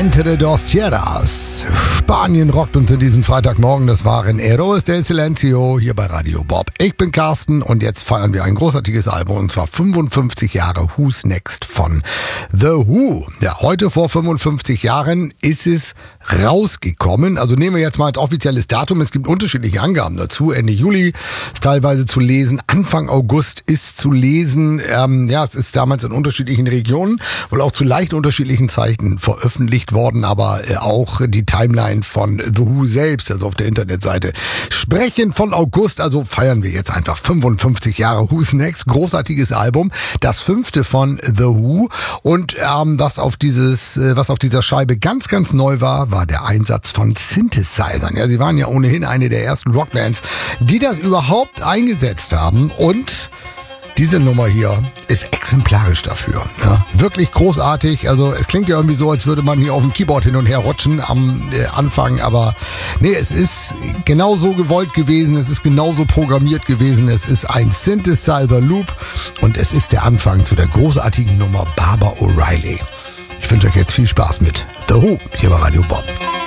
Entre dos Tierras. Spanien rockt uns in diesem Freitagmorgen. Das waren Héroes del Silencio hier bei Radio Bob. Ich bin Carsten und jetzt feiern wir ein großartiges Album und zwar 55 Jahre Who's Next von The Who. Ja, heute vor 55 Jahren ist es rausgekommen. Also nehmen wir jetzt mal als offizielles Datum. Es gibt unterschiedliche Angaben dazu. Ende Juli ist teilweise zu lesen. Anfang August ist zu lesen. Es ist damals in unterschiedlichen Regionen, wohl auch zu leicht unterschiedlichen Zeiten veröffentlicht worden, aber auch die Timeline von The Who selbst, also auf der Internetseite, sprechen von August, also feiern wir jetzt einfach 55 Jahre Who's Next, großartiges Album, das 5. von The Who und was auf dieser Scheibe ganz, ganz neu war der Einsatz von Synthesizern. Ja, sie waren ja ohnehin eine der ersten Rockbands, die das überhaupt eingesetzt haben und diese Nummer hier ist exemplarisch dafür. Ja, wirklich großartig. Also es klingt ja irgendwie so, als würde man hier auf dem Keyboard hin und her rutschen am Anfang. Aber nee, es ist genau so gewollt gewesen. Es ist genauso programmiert gewesen. Es ist ein Synthesizer-Loop. Und es ist der Anfang zu der großartigen Nummer Baba O'Reilly. Ich wünsche euch jetzt viel Spaß mit The Who hier bei Radio Bob.